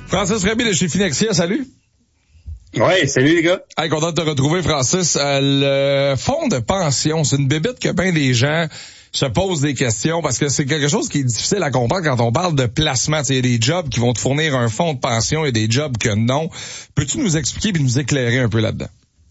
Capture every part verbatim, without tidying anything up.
Francis Rémy de chez Finexia, salut. Ouais, salut les gars. Hey, content de te retrouver, Francis. Euh, le fonds de pension, c'est une bébête que bien des gens se posent des questions parce que c'est quelque chose qui est difficile à comprendre quand on parle de placement. Il y a des jobs qui vont te fournir un fonds de pension et des jobs que non. Peux-tu nous expliquer et nous éclairer un peu là-dedans?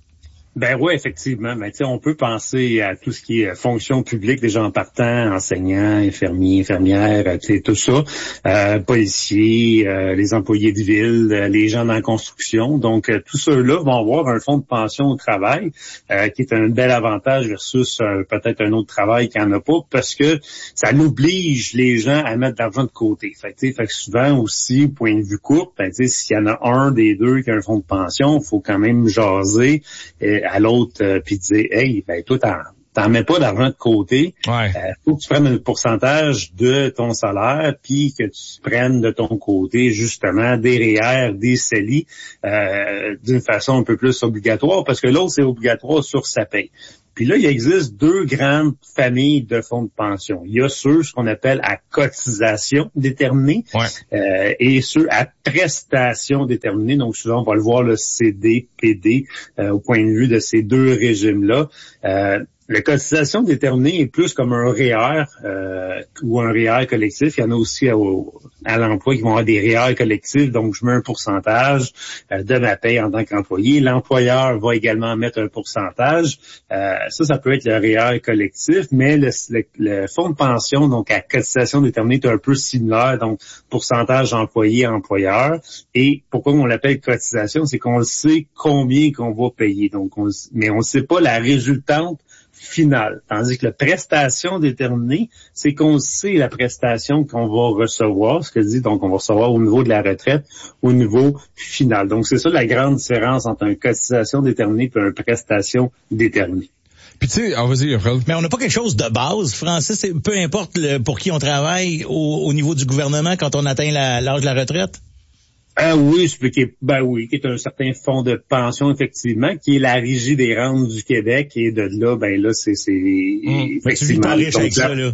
Ben oui, effectivement. Ben, on peut penser à tout ce qui est fonction publique, déjà en partant, enseignants, infirmiers, infirmières, tout ça, euh, policiers, euh, les employés de ville, euh, les gens dans la construction. Donc, euh, tous ceux-là vont avoir un fonds de pension au travail, euh, qui est un bel avantage versus euh, peut-être un autre travail qui n'en a pas, parce que ça oblige les gens à mettre de l'argent de côté. Fait que, fait que souvent aussi, point de vue court, ben, s'il y en a un des deux qui a un fonds de pension, il faut quand même jaser euh, à l'autre euh, puis dire hey, ben toi t'en t'en mets pas d'argent de côté. Ouais. Euh, faut que tu prennes un pourcentage de ton salaire puis que tu prennes de ton côté justement des R E E R, des C E L I euh, d'une façon un peu plus obligatoire parce que l'autre c'est obligatoire sur sa paye. Puis là, il existe deux grandes familles de fonds de pension. Il y a ceux, ce qu'on appelle à cotisation déterminée, ouais. euh, et ceux à prestation déterminée. Donc, souvent, on va le voir, le C D, P D, euh, au point de vue de ces deux régimes-là. Euh, La cotisation déterminée est plus comme un R E E R euh, ou un R E E R collectif. Il y en a aussi au, à l'emploi qui vont avoir des R E E R collectifs. Donc, je mets un pourcentage euh, de ma paye en tant qu'employé. L'employeur va également mettre un pourcentage. Euh, ça, ça peut être le R E E R collectif, mais le, le, le fonds de pension, donc à cotisation déterminée, est un peu similaire. Donc, pourcentage employé-employeur. Et pourquoi on l'appelle cotisation? C'est qu'on sait combien qu'on va payer. Donc, on, mais on ne sait pas la résultante finale. Tandis que la prestation déterminée, c'est qu'on sait la prestation qu'on va recevoir, ce que dit, donc on va recevoir au niveau de la retraite, au niveau final. Donc c'est ça la grande différence entre une cotisation déterminée et une prestation déterminée. Puis tu sais, ah, vas-y, Fred. Mais on n'a pas quelque chose de base, Francis, peu importe le, pour qui on travaille au, au niveau du gouvernement quand on atteint la, l'âge de la retraite? Ah oui, c'est qui est, ben oui, qui est un certain fonds de pension, effectivement, qui est la Régie des rentes du Québec, et de là, ben là, c'est, c'est, mmh. effectivement. Tu vis pas riche avec ça, là.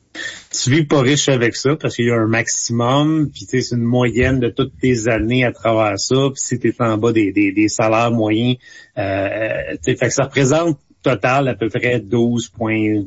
Tu vis pas riche avec ça, parce qu'il y a un maximum, puis tu sais, c'est une moyenne de toutes tes années à travers ça, puis si t'es en bas des, des, des salaires moyens, euh, tu sais, fait que ça représente total à peu près douze virgule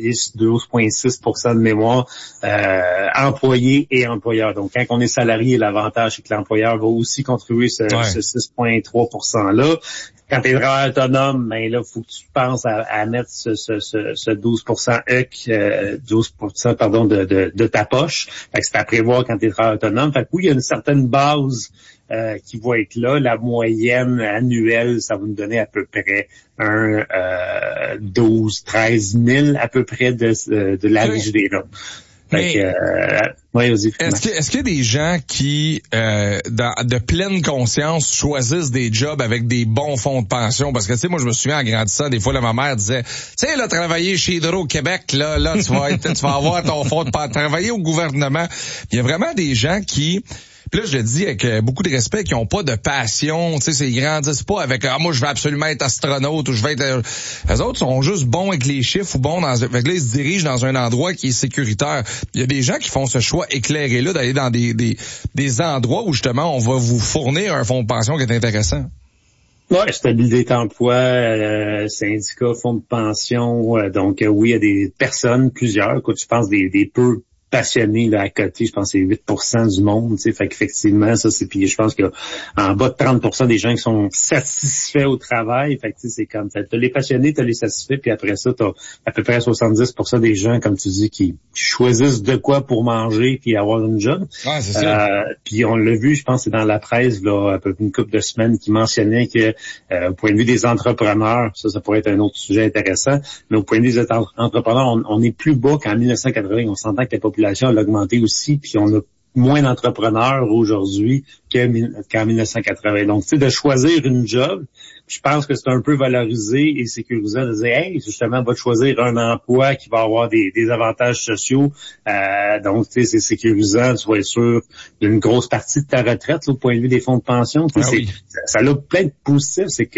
six pour cent de mémoire euh, employés et employeurs. Donc, quand on est salarié, l'avantage, c'est que l'employeur va aussi contribuer ce, ouais. ce six virgule trois pour cent-là. Quand tu es travailleur autonome, ben là, il faut que tu penses à, à mettre ce, ce, ce, ce douze pour cent E C, euh, douze pour cent pardon, de, de, de ta poche. Fait que c'est à prévoir quand tu es travailleur autonome. Fait que oui, il y a une certaine base Euh, qui va être là. La moyenne annuelle, ça va nous donner à peu près un euh, douze, treize mille à peu près de, de la Régie des rentes. Fait que, euh, ouais, vas-y. Est-ce que, est-ce qu'il y a des gens qui, euh, dans, de pleine conscience, choisissent des jobs avec des bons fonds de pension? Parce que, tu sais, moi, je me souviens, en grandissant, des fois, là, ma mère disait, tu sais, là, travailler chez Hydro-Québec, là, là, tu vas être, tu vas avoir ton fonds de pension, travailler au gouvernement. Il y a vraiment des gens qui, puis là, je le dis avec beaucoup de respect, qui ont pas de passion, tu sais, c'est ils grandissent pas avec, ah, moi, je veux absolument être astronaute, ou je vais être, les autres sont juste bons avec les chiffres ou bons dans, fait que là, ils se dirigent dans un endroit qui est sécuritaire. Il y a des gens qui font ce choix éclairé-là d'aller dans des, des, des endroits où, justement, on va vous fournir un fonds de pension qui est intéressant. Ouais, stabilité d'emploi, euh, syndicat, fonds de pension, euh, donc, euh, oui, il y a des personnes, plusieurs, écoute, je pense des, des peu passionnés là à côté, je pense que c'est huit pour cent du monde, tu sais, fait qu'effectivement ça c'est, puis je pense qu'il y a en bas de trente pour cent des gens qui sont satisfaits au travail, fait que tu sais c'est comme t'as, t'as les passionnés, t'as les satisfaits, puis après ça t'as à peu près soixante-dix pour cent des gens, comme tu dis, qui choisissent de quoi pour manger puis avoir une job. Ah, c'est ça. Euh, puis on l'a vu, je pense que c'est dans la presse là, à peu près une couple de semaines, qui mentionnait que euh, au point de vue des entrepreneurs, ça ça pourrait être un autre sujet intéressant, mais au point de vue des entrepreneurs, on, on est plus bas qu'en dix-neuf cent quatre-vingts. On s'entend que la population a augmenté aussi, puis on a moins d'entrepreneurs aujourd'hui que, qu'en dix-neuf cent quatre-vingts. Donc, tu sais, de choisir une job, je pense que c'est un peu valorisé et sécurisant de dire, hey, justement, va te choisir un emploi qui va avoir des, des avantages sociaux. Euh, donc, tu sais, c'est sécurisant, tu vas être sûr d'une grosse partie de ta retraite, là, au point de vue des fonds de pension. Tu sais, ah, c'est, oui. ça, ça a plein de positifs, c'est que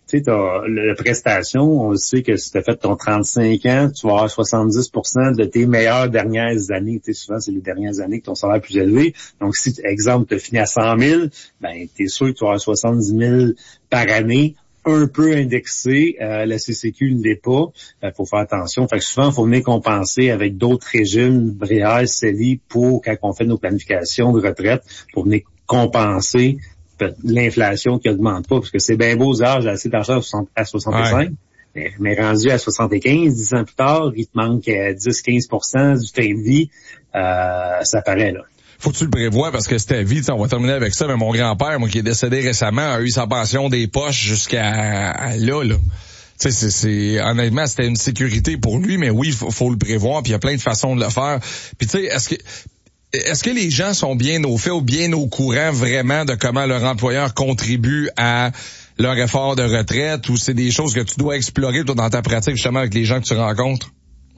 Tu sais, t'as la prestation, on le sait que si tu as fait ton trente-cinq ans, tu vas avoir soixante-dix pour cent de tes meilleures dernières années. Tu sais, souvent, c'est les dernières années que ton salaire est plus élevé. Donc, si, exemple, tu as fini à cent mille, ben, tu es sûr que tu vas avoir soixante-dix mille par année, un peu indexé. Euh, la C C Q ne l'est pas. Il euh, faut faire attention. Fait que souvent, il faut venir compenser avec d'autres régimes, B R E E R, C E L I, pour, quand on fait nos planifications de retraite, pour venir compenser l'inflation qui augmente pas, parce que c'est bien beau aux âges, assez d'argent à soixante-cinq, ouais. mais, mais rendu à soixante-quinze, dix ans plus tard, il te manque dix à quinze pour cent du train de vie, euh, ça paraît là. Faut que tu le prévois parce que c'était vite, on va terminer avec ça, mais mon grand-père, moi qui est décédé récemment, a eu sa pension des poches jusqu'à là, là. Tu sais, c'est, c'est, honnêtement, c'était une sécurité pour lui, mais oui, faut, faut le prévoir, puis il y a plein de façons de le faire. Puis tu sais, est-ce que Est-ce que les gens sont bien au fait ou bien au courant vraiment de comment leur employeur contribue à leur effort de retraite, ou c'est des choses que tu dois explorer toi dans ta pratique justement avec les gens que tu rencontres?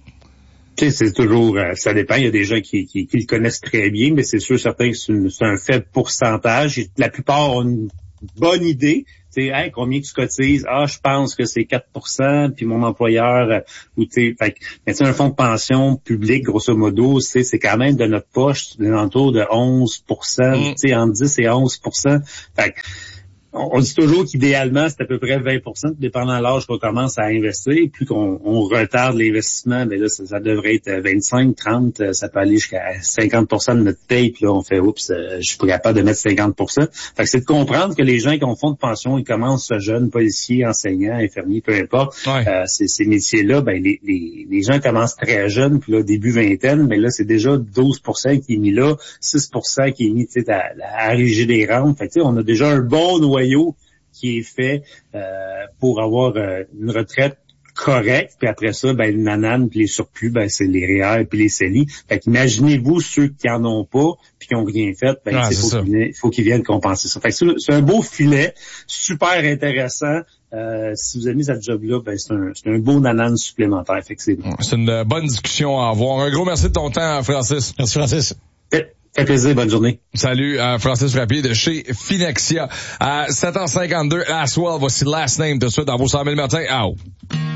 Tu sais, c'est toujours, euh, ça dépend. Il y a des gens qui, qui, qui le connaissent très bien, mais c'est sûr certain que c'est, une, c'est un faible pourcentage. La plupart ont une bonne idée. Tu sais, hey, combien tu cotises? Ah, je pense que c'est quatre pour cent, puis mon employeur, euh, ou tu sais, fait mais tu sais, un fonds de pension public, grosso modo, c'est, c'est quand même de notre poche, de l'entour de onze pour cent, mm. tu sais, entre dix et onze pour cent. Fait on, on dit toujours qu'idéalement, c'est à peu près vingt pour cent, dépendant de l'âge qu'on commence à investir. Plus qu'on on retarde l'investissement, ben là, ça, ça devrait être vingt-cinq, trente, ça peut aller jusqu'à cinquante pour cent de notre paye. Puis là, on fait, oups, je suis pas capable de mettre cinquante pour cent. Fait que c'est de comprendre que les gens qui ont fonds de pension, ils commencent jeunes, policiers, enseignants, infirmiers, peu importe. Ouais. Euh, ces, ces métiers-là, ben les, les, les gens commencent très jeunes, puis là, début vingtaine, mais là, c'est déjà douze pour cent qui est mis là, six pour cent qui est mis, tu sais, à, à alléger des rentes. Fait que tu sais, on a déjà un bon noyau qui est fait euh, pour avoir euh, une retraite correcte, puis après ça, ben le nanane puis les surplus, ben c'est les R E E R puis les C E L I. Fait qu'imaginez-vous ceux qui en ont pas puis qui ont rien fait, ben ah, il faut, qu'ils, faut qu'ils viennent compenser ça. Fait que c'est, c'est un beau filet, super intéressant. Euh, si vous avez mis cette job-là, ben c'est un, c'est un beau nanane supplémentaire. Fait que c'est, c'est une bonne discussion à avoir. Un gros merci de ton temps, Francis. Merci, Francis. Ouais. Ça fait plaisir, bonne journée. Salut, euh, Francis Frappier de chez Finexia. À sept heures cinquante-deux, Aswell, voici Last Name de suite dans vos cent mille matins. Out.